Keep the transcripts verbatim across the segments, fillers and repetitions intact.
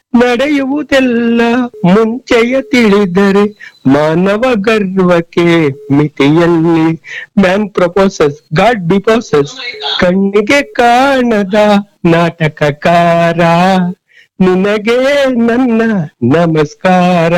ನಡೆಯುವುದೆಲ್ಲ ಮುಂಚೆಯ ತಿಳಿದರೆ ಮಾನವ ಗರ್ವಕ್ಕೆ ಮಿತಿಯಲ್ಲಿ. ಮ್ಯಾನ್ ಪ್ರಪೋಸಸ್ ಗಾಡ್ ಡಿಪೋಸಸ್, ಕಣ್ಣಿಗೆ ಕಾಣದ ನಾಟಕಕಾರ, ನಿನಗೆ ನನ್ನ ನಮಸ್ಕಾರ.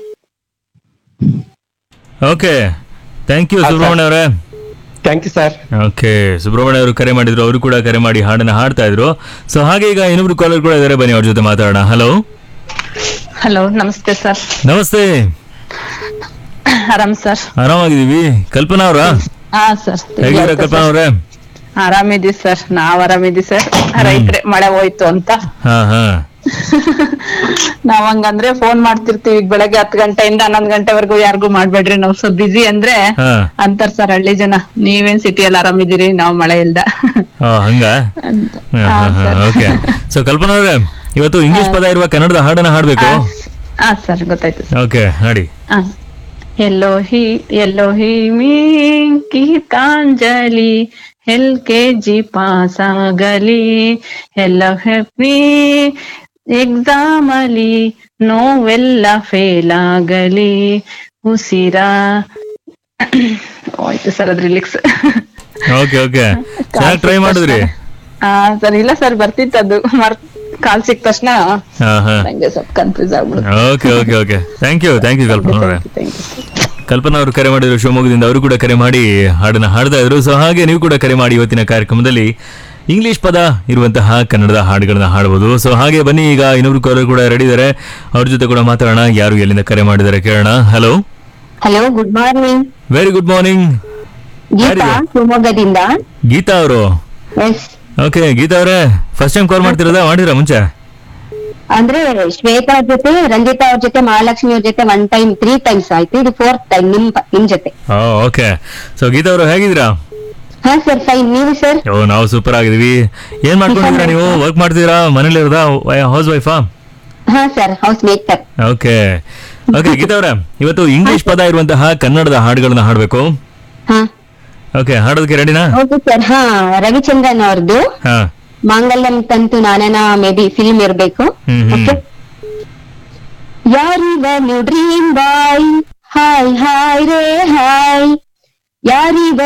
ಓಕೆ, ಥ್ಯಾಂಕ್ ಯು ಸುಬ್ರಹ್ಮಣ್ಯ ಅವರೇ. Thank you sir. Okay, Subrahmanya ಅವರು ಕರೆ ಮಾಡಿದ್ರು, ಅವರು ಕೂಡ ಕರೆ ಮಾಡಿ ಹಾಡನ್ನ ಹಾಡ್ತಾ ಇದ್ರು. ಸೊ ಹಾಗೆ ಈಗ ಇನ್ನೊಬ್ರು ಕಾಲರ್ ಕೂಡ ಇದಾರೆ, ಬನ್ನಿ ಅವ್ರ ಜೊತೆ ಮಾತಾಡೋಣ. ಹಲೋ ಹಲೋ, ನಮಸ್ತೆ ಸರ್. ನಮಸ್ತೆ. ಆರಾಮ್ ಸರ್? ಆರಾಮಾಗಿದ್ದೀವಿ. ಕಲ್ಪನಾ ಅವರಾ? ಹಾ ಸರ್. ಹೇಗಿದ್ದೀರಾ ಕಲ್ಪನಾ ಅವರೇ? ಆರಾಮಿದ್ದೀವಿ ಸರ್, ನಾವ್ ಆರಾಮಿದ್ದೀವಿ ಸರ್. ರೈತ್ರೆ ಮಳೆ ಹೋಯ್ತು ಅಂತ ಹಾ ಹಾ ನಾವ್ ಹಂಗಂದ್ರೆ ಫೋನ್ ಮಾಡ್ತಿರ್ತೀವಿ. ಬೆಳಗ್ಗೆ ಹತ್ತು ಗಂಟೆಯಿಂದ ಹನ್ನೊಂದು ಗಂಟೆವರೆಗೂ ಯಾರಿಗೂ ಮಾಡ್ಬೇಡ್ರಿ, ನಾವ್ ಸ್ವಲ್ಪ ಬಿಸಿ ಅಂದ್ರೆ ಹಾ. ಅಂತಾರ ಸರ್ ಹಳ್ಳಿ ಜನ. ನೀವೇನ್ ಸಿಟಿಯಲ್ಲಿ ಆರಾಮಿದ್ದೀರಿ, ನಾವ್ ಮಳೆ ಇಲ್ದ ಆ, ಹಂಗ ಅಂತ. ಹಾ, ಹಾ, ಹಾ, ಸರ್. ಓಕೆ. ಸೊ ಕಲ್ಪನಾ ಅವರೇ, ಇವತ್ತು ಇಂಗ್ಲಿಷ್ ಪದ ಇರುವ ಕನ್ನಡದ ಹಾಡನ್ನ ಹಾಡ್ಬೇಕು. ಹಾ ಸರ್, ಗೊತ್ತಾಯ್ತು ಸರ್. ಓಕೆ, ಹಾಡಿ. ಎಲ್ಲೋಹಿ ಎಲ್ಲೋಹಿ Geetanjali L K G pass ಆಗಲಿ, ಎಲ್ಲೋ ಹ್ಯಾಪಿ ಎಕ್ಸಾಮ್ ಅಲ್ಲಿ ನೋವೆಲ್ಲ ಫೇಲ್ ಆಗಲಿ, ಉಸಿರ ಹೋಯ್ತು ಸರ್ ಅದ್ರ ಲಿರಿಕ್ಸ್. ಓಕೆ ಓಕೆ, ಚೆನ್ನಾಗಿ ಟ್ರೈ ಮಾಡಿದ್ರಿ. ಹಾ ಸರ್, ಇಲ್ಲ ಸರ್ ಬರ್ತಿತ್ತು, ಅದು ಮರ್ ಕಾಲ್ ಸಿಕ್ಕ ತಕ್ಷಣ ಹಾ ಹಾ ನಂಗೆ ಸ್ವಲ್ಪ ಕನ್ಫ್ಯೂಸ್ ಆಗ್ಬಿಡುತ್ತೆ. Okay okay okay, thank you thank you ಕಲ್ಪನಾ ಅವರೇ. Thank you. ಕಲ್ಪನಾ ಅವರು ಕರೆ ಮಾಡಿದ್ರು ಶಿವಮೊಗ್ಗದಿಂದ, ಅವರು ಕೂಡ ಕರೆ ಮಾಡಿ ಹಾಡನ್ನ ಹಾಡ್ತಾ ಇದ್ರು. ಸೊ ಹಾಗೆ ನೀವು ಕೂಡ ಕರೆ ಮಾಡಿ ಇವತ್ತಿನ ಕಾರ್ಯಕ್ರಮದಲ್ಲಿ ಇಂಗ್ಲಿಷ್ ಪದ ಇರುವಂತಹ ಕನ್ನಡದ ಹಾಡುಗಳನ್ನ ಹಾಡಬಹುದು. ಸೊ ಹಾಗೆ ಬನ್ನಿ, ಈಗ ಇನ್ನೊಬ್ರು ಕಾಲರ್ ಕೂಡ ರೆಡಿ ಇದ್ದಾರೆ, ಅವ್ರ ಜೊತೆ ಕೂಡ ಮಾತಾಡೋಣ. ಯಾರು ಎಲ್ಲಿಂದ ಕರೆ ಮಾಡಿದ್ದಾರೆ ಕೇಳೋಣ. Hello hello, good morning. Very good morning. Geetha ಶಿವಮೊಗ್ಗದಿಂದ. ಗೀತಾ ಅವರು? ಎಸ್. ಓಕೆ, ಗೀತಾ ಅವರೇ, ಫಸ್ಟ್ ಟೈಮ್ ಕಾಲ್ ಮಾಡ್ತಿರೋದಾ, ಮಾಡಿದ್ರಾ ಮುಂಚೆ? ಅಂದ್ರೆ ಶ್ವೇತಾ ಅವ್ರ ಜೊತೆ, ರಂಜಿತಾ ಅವ್ರ ಜೊತೆ, ಮಹಾಲಕ್ಷ್ಮಿ ಅವ್ರ ಜೊತೆ ಒನ್ ಟೈಮ್, ತ್ರೀ ಟೈಮ್ಸ್ ಆಯ್ತು. ಇದು ಫೋರ್ತ್ ಟೈಮ್ ನಿಮ್ ನಿಮ್ ಜೊತೆ. ಓಕೆ. ಸೊ ಗೀತಾ ಅವರು ಹೇಗಿದ್ದೀರಾ? ಹಾ ಸರ್, ಫೈನ್. ನೀವು ಸರ್? ಓ, ನಾವು ಸೂಪರ್ ಆಗಿದೀವಿ. ಏನ್ ಮಾಡ್ಕೊಂಡಿದ್ದೀರಾ ನೀವು? ವರ್ಕ್ ಮಾಡ್ತಿದ್ದೀರಾ, ಮನೇಲಿ ಇರೋದಾ, ಹೌಸ್ ವೈಫಾ? ಹಾ sir, house maker. Okay okay. Geetha ಅವರೇ, ಇವತ್ತು ಇಂಗ್ಲಿಷ್ ಪದ ಇರುವಂತಹ ಕನ್ನಡದ ಹಾಡುಗಳನ್ನ ಹಾಡ್ಬೇಕು. ಹಾ ಓಕೆ, ಹಾಡೋದಕ್ಕೆ ರೆಡಿನಾ? Okay sir. ಹಾ, ರವಿಚಂದ್ರನ್ ಅವ್ರದ್ದು ಹಾ. ಮಾಂಗಲ್ಯಂ ತಂತು ನಾನೇನ ಮೇ ಬಿ ಫಿಲ್ಮ್ ಇರ್ಬೇಕು. ಹ್ಮ್ ಹ್ಮ್. Okay. ಯಾರಿವನು dream boy, hi hi ರೇ ಹಾಯ್, ಯಾರಿವ